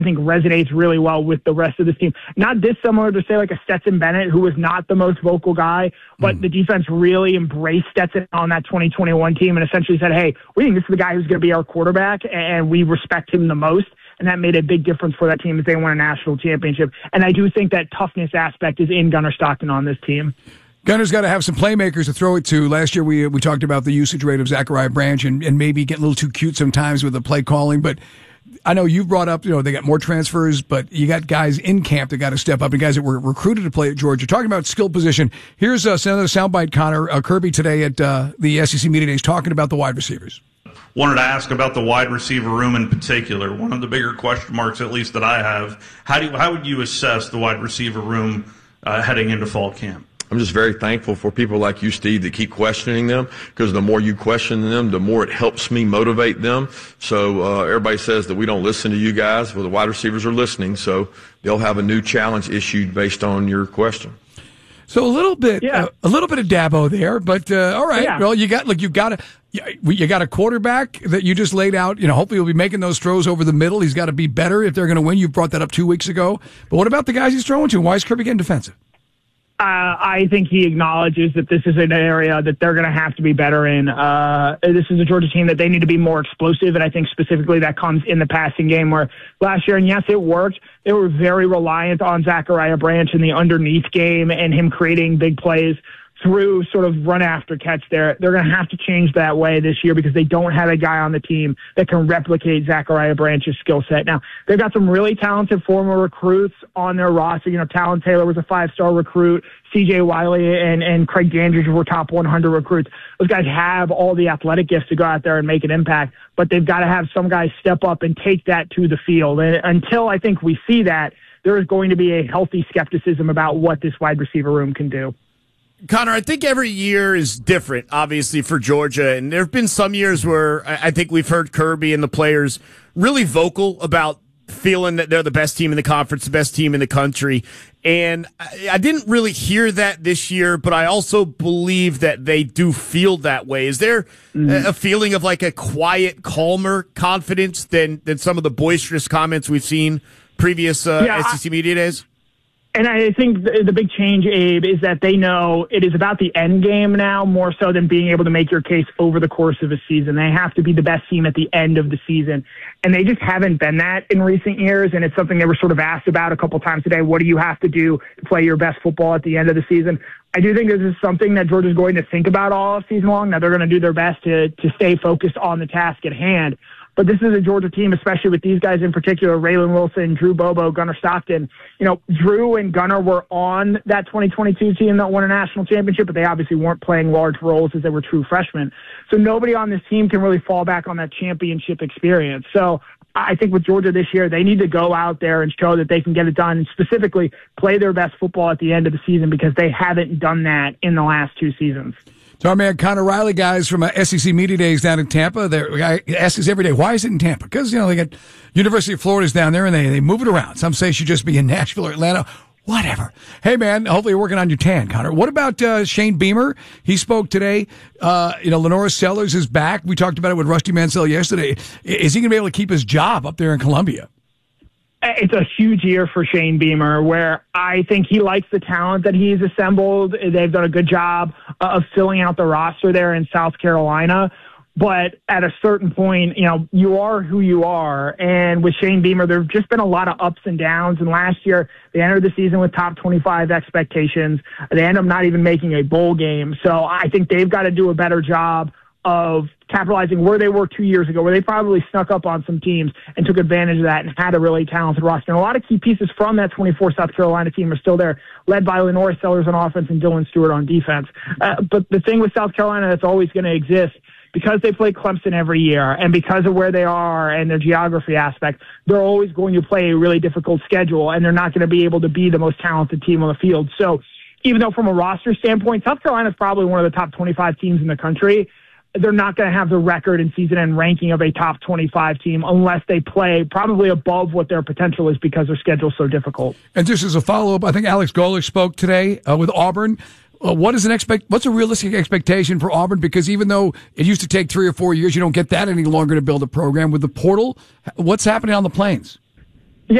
I think resonates really well with the rest of this team. Not dissimilar to, say, like a Stetson Bennett, who was not the most vocal guy, but the defense really embraced Stetson on that 2021 team and essentially said, hey, we think this is the guy who's going to be our quarterback, and we respect him the most. And that made a big difference for that team as they won a national championship. And I do think that toughness aspect is in Gunnar Stockton on this team. Gunner's got to have some playmakers to throw it to. Last year we talked about the usage rate of Zachariah Branch and maybe getting a little too cute sometimes with the play calling, but I know you've brought up, they got more transfers, but you got guys in camp that got to step up and guys that were recruited to play at Georgia. Talking about skill position, here's another soundbite, Connor. Kirby today at the SEC Media Days talking about the wide receivers. Wanted to ask about the wide receiver room in particular. One of the bigger question marks, at least that I have, how would you assess the wide receiver room heading into fall camp? I'm just very thankful for people like you, Steve, that keep questioning them, because the more you question them, the more it helps me motivate them. So everybody says that we don't listen to you guys. Well, the wide receivers are listening, so they'll have a new challenge issued based on your question. So a little bit of Dabo there, but all right. Yeah. Well, you got a quarterback that you just laid out. Hopefully he'll be making those throws over the middle. He's got to be better if they're going to win. You brought that up 2 weeks ago. But what about the guys he's throwing to? Why is Kirby getting defensive? I think he acknowledges that this is an area that they're going to have to be better in. This is a Georgia team that they need to be more explosive, and I think specifically that comes in the passing game, where last year, and yes, it worked, they were very reliant on Zachariah Branch in the underneath game and him creating big plays through sort of run after catch there. They're going to have to change that way this year because they don't have a guy on the team that can replicate Zachariah Branch's skill set. Now, they've got some really talented former recruits on their roster. Talon Taylor was a 5-star recruit. C.J. Wiley and Craig Dandridge were top 100 recruits. Those guys have all the athletic gifts to go out there and make an impact, but they've got to have some guys step up and take that to the field. And until I think we see that, there is going to be a healthy skepticism about what this wide receiver room can do. Connor, I think every year is different, obviously, for Georgia. And there have been some years where I think we've heard Kirby and the players really vocal about feeling that they're the best team in the conference, the best team in the country. And I didn't really hear that this year, but I also believe that they do feel that way. Is there a feeling of like a quiet, calmer confidence than some of the boisterous comments we've seen previous SEC Media Days? And I think the big change, Abe, is that they know it is about the end game now more so than being able to make your case over the course of a season. They have to be the best team at the end of the season. And they just haven't been that in recent years. And it's something they were sort of asked about a couple times today. What do you have to do to play your best football at the end of the season? I do think this is something that Georgia's going to think about all season long. Now, they're going to do their best to stay focused on the task at hand. But this is a Georgia team, especially with these guys in particular, Raylan Wilson, Drew Bobo, Gunnar Stockton. Drew and Gunnar were on that 2022 team that won a national championship, but they obviously weren't playing large roles as they were true freshmen. So nobody on this team can really fall back on that championship experience. So I think with Georgia this year, they need to go out there and show that they can get it done and specifically play their best football at the end of the season because they haven't done that in the last 2 seasons. So our man Connor Riley, guys from SEC Media Days down in Tampa. I ask us every day, why is it in Tampa? Because, they got University of Florida's down there and they move it around. Some say it should just be in Nashville or Atlanta. Whatever. Hey, man, hopefully you're working on your tan, Connor. What about Shane Beamer? He spoke today. Lenora Sellers is back. We talked about it with Rusty Mansell yesterday. Is he going to be able to keep his job up there in Columbia? It's a huge year for Shane Beamer, where I think he likes the talent that he's assembled. They've done a good job of filling out the roster there in South Carolina. But at a certain point, you are who you are. And with Shane Beamer, there have just been a lot of ups and downs. And last year, they entered the season with top 25 expectations. They end up not even making a bowl game. So I think they've got to do a better job of capitalizing where they were 2 years ago, where they probably snuck up on some teams and took advantage of that and had a really talented roster. And a lot of key pieces from that 24 South Carolina team are still there, led by Lenora Sellers on offense and Dylan Stewart on defense. But the thing with South Carolina that's always going to exist, because they play Clemson every year and because of where they are and their geography aspect, they're always going to play a really difficult schedule, and they're not going to be able to be the most talented team on the field. So even though from a roster standpoint, South Carolina is probably one of the top 25 teams in the country, they're not going to have the record and season-end ranking of a top 25 team unless they play probably above what their potential is because their schedule's so difficult. And just as a follow-up, I think Alex Golich spoke today with Auburn. What's a realistic expectation for Auburn? Because even though it used to take 3 or 4 years, you don't get that any longer to build a program. With the portal, what's happening on the Plains?